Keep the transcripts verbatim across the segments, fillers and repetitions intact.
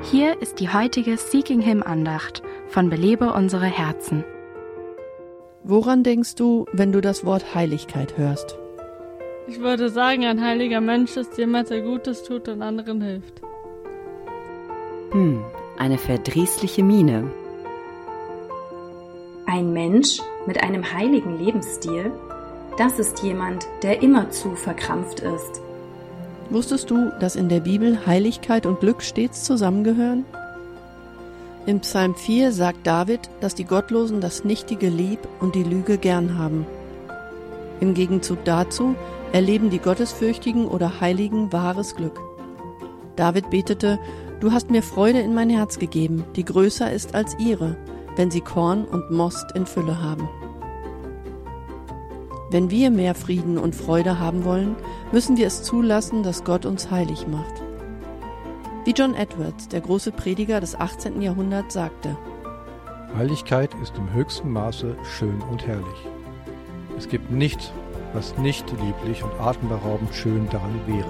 Hier ist die heutige Seeking Him Andacht von Belebe unsere Herzen. Woran denkst du, wenn du das Wort Heiligkeit hörst? Ich würde sagen, ein heiliger Mensch ist jemand, der Gutes tut und anderen hilft. Hm, eine verdrießliche Miene. Ein Mensch mit einem heiligen Lebensstil, das ist jemand, der immerzu verkrampft ist. Wusstest du, dass in der Bibel Heiligkeit und Glück stets zusammengehören? Im Psalm vier sagt David, dass die Gottlosen das Nichtige lieb und die Lüge gern haben. Im Gegenzug dazu erleben die Gottesfürchtigen oder Heiligen wahres Glück. David betete: Du hast mir Freude in mein Herz gegeben, die größer ist als ihre, wenn sie Korn und Most in Fülle haben. Wenn wir mehr Frieden und Freude haben wollen, müssen wir es zulassen, dass Gott uns heilig macht. Wie John Edwards, der große Prediger des achtzehnten Jahrhunderts, sagte: Heiligkeit ist im höchsten Maße schön und herrlich. Es gibt nichts, was nicht lieblich und atemberaubend schön daran wäre.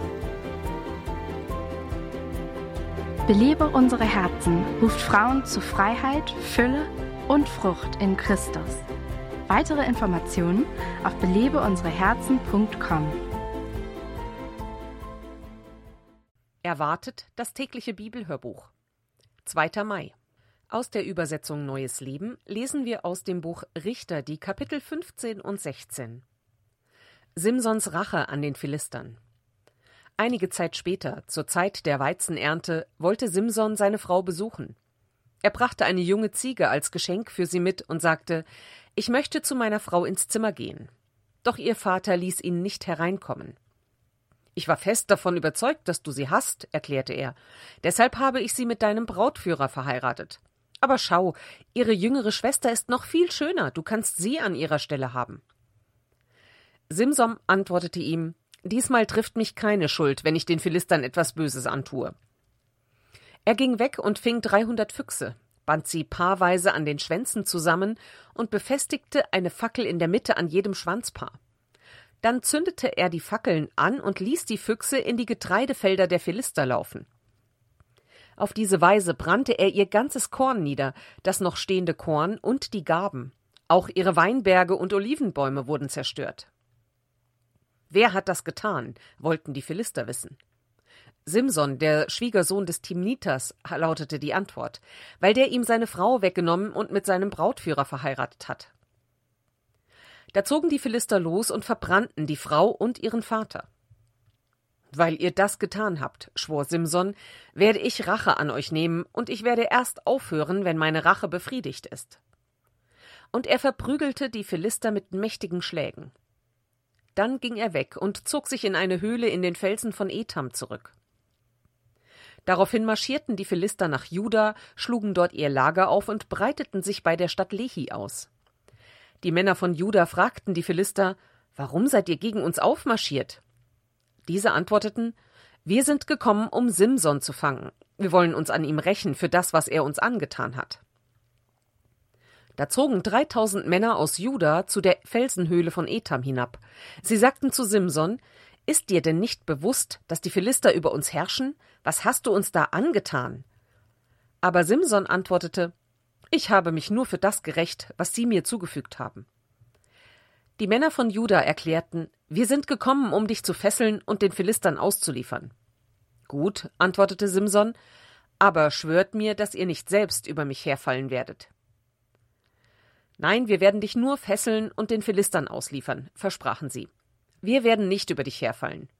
Belebe unsere Herzen ruft Frauen zu Freiheit, Fülle und Frucht in Christus. Weitere Informationen auf belebe unsere herzen punkt com. Erwartet das tägliche Bibelhörbuch. zweiter Mai. Aus der Übersetzung Neues Leben lesen wir aus dem Buch Richter die Kapitel fünfzehn und sechzehn. Simsons Rache an den Philistern. Einige Zeit später, zur Zeit der Weizenernte, wollte Simson seine Frau besuchen. Er brachte eine junge Ziege als Geschenk für sie mit und sagte: Ich möchte zu meiner Frau ins Zimmer gehen. Doch ihr Vater ließ ihn nicht hereinkommen. Ich war fest davon überzeugt, dass du sie hast, erklärte er. Deshalb habe ich sie mit deinem Brautführer verheiratet. Aber schau, ihre jüngere Schwester ist noch viel schöner, du kannst sie an ihrer Stelle haben. Simson antwortete ihm: Diesmal trifft mich keine Schuld, wenn ich den Philistern etwas Böses antue. Er ging weg und fing dreihundert Füchse, band sie paarweise an den Schwänzen zusammen und befestigte eine Fackel in der Mitte an jedem Schwanzpaar. Dann zündete er die Fackeln an und ließ die Füchse in die Getreidefelder der Philister laufen. Auf diese Weise brannte er ihr ganzes Korn nieder, das noch stehende Korn und die Garben. Auch ihre Weinberge und Olivenbäume wurden zerstört. Wer hat das getan, wollten die Philister wissen. Simson, der Schwiegersohn des Timnitas, lautete die Antwort, weil der ihm seine Frau weggenommen und mit seinem Brautführer verheiratet hat. Da zogen die Philister los und verbrannten die Frau und ihren Vater. Weil ihr das getan habt, schwor Simson, werde ich Rache an euch nehmen, und ich werde erst aufhören, wenn meine Rache befriedigt ist. Und er verprügelte die Philister mit mächtigen Schlägen. Dann ging er weg und zog sich in eine Höhle in den Felsen von Etam zurück. Daraufhin marschierten die Philister nach Juda, schlugen dort ihr Lager auf und breiteten sich bei der Stadt Lehi aus. Die Männer von Juda fragten die Philister: Warum seid ihr gegen uns aufmarschiert? Diese antworteten: Wir sind gekommen, um Simson zu fangen. Wir wollen uns an ihm rächen für das, was er uns angetan hat. Da zogen dreitausend Männer aus Juda zu der Felsenhöhle von Etam hinab. Sie sagten zu Simson: Ist dir denn nicht bewusst, dass die Philister über uns herrschen? Was hast du uns da angetan? Aber Simson antwortete: Ich habe mich nur für das gerächt, was sie mir zugefügt haben. Die Männer von Juda erklärten: Wir sind gekommen, um dich zu fesseln und den Philistern auszuliefern. Gut, antwortete Simson, aber schwört mir, dass ihr nicht selbst über mich herfallen werdet. Nein, wir werden dich nur fesseln und den Philistern ausliefern, versprachen sie. Wir werden nicht über dich herfallen.